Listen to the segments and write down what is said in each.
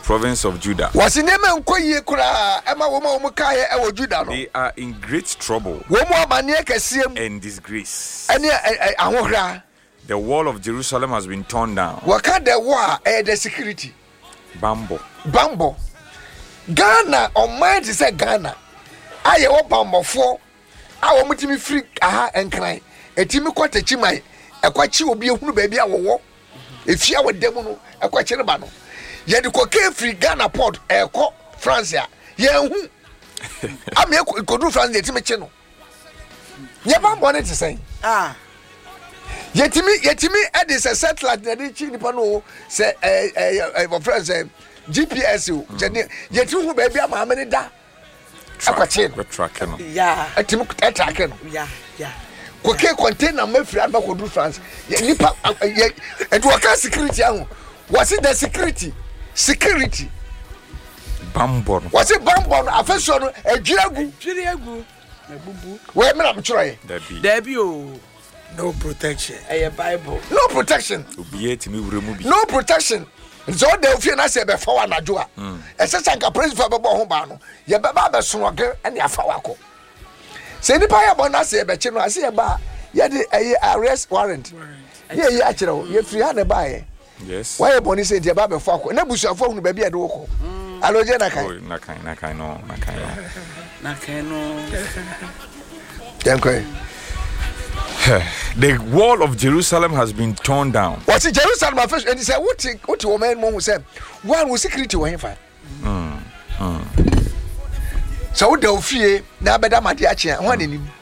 province of Judah. They are in great trouble and disgrace. The wall of Jerusalem has been torn down. The security. Bambo. Ghana, on mind is a Ghana. I want Bambo for our mutimi free and cry. A Timmy quite a chimay, a quite will be a baby. If you are a devil, a quite bano. Yet the cocaine free Ghana port, a co Francia. Yeah, I mean, could do France the Timmy channel. Never wanted to say. Yetimi is a satellite that didn't pano say a friend say GPS yetu baby am how many da tracking. Yeah, tracking. Yeah. Koke container me free aba ko do France. Nipa and work security ahụ. Was it the security? Bambon. Was it Bambon affection ejiragu. Where me am try. Debbie. No protection. Bible. No protection. No protection. So they feel na say be fa wa najo a. Esesa nka praise for be ho ba no. Ye be ba be sonoge and ya fa wako. Say ni pa ya bo na say be chi no ase ye ba ye de arrest warrant. Ye a kire o. Ye free ha na ba ye. Yes. Why bo ni say de ba be fa wako. Na busuafo hu be bia de woko. Aloje na kai. Na kai no. Thank you. The wall of Jerusalem has been torn down. What's it Jerusalem first? And he said, what woman who said, one was security when fine. So they'll fear now better Matiachi and one in him.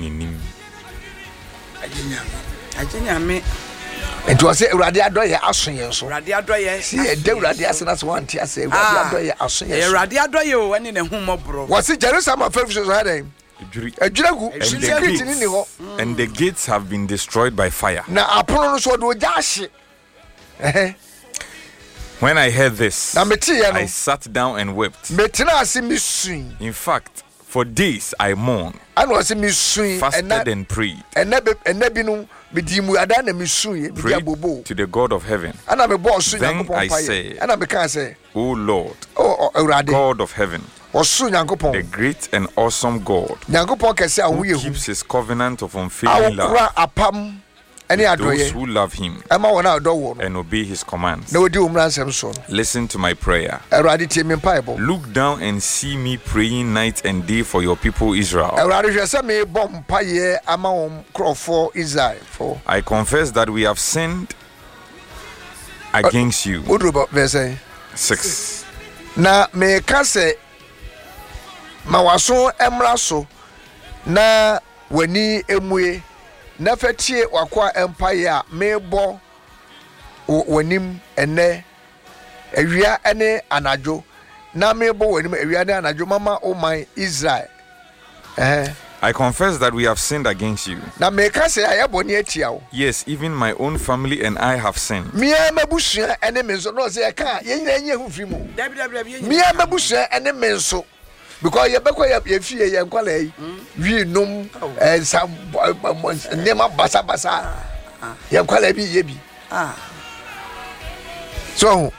I didn't And to say Radiadoya Assun, so Radiadoya, see a devil Radias one tear say Radiadoya Assun. Radiadoya went in a home bro. What's it Jerusalem first? And the gates have been destroyed by fire. Now, upon us, what do dash? When I heard this, I sat down and wept. In fact, for days I mourned, fasted and prayed. Prayed to the God of heaven. Then I said, O Lord, God of heaven, the great and awesome God who keeps his covenant of unfailing love those who love him and obey his commands. Listen to my prayer. Look down and see me praying night and day for your people Israel. I confess that we have sinned against you. 6. Na me kase mawaso emraso na wani emue na fatie wakwa empire a mebo wanim ene awia ene anajo na mebo wanim awia ene anajo mama oman Israel. I confess that we have sinned against you. Na me kase ayeboni atia wo. Yes, even my own family and I have sinned. Me mabusua ene menso no se ka yenye nye hu firi mu. Me mabusua ene menso because you beko ye fie ye nkwala yi wi num sam nema basa ye nkwala bi ye bi so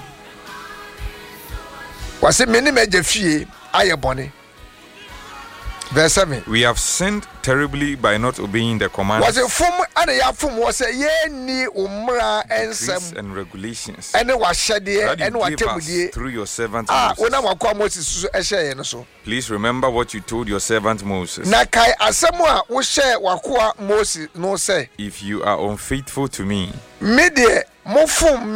wase me ne meje fie ayeboni. Verse 7. We have sinned terribly by not obeying the commands and regulations that you gave us through your servant Moses. Please remember what you told your servant Moses. If you are unfaithful to me,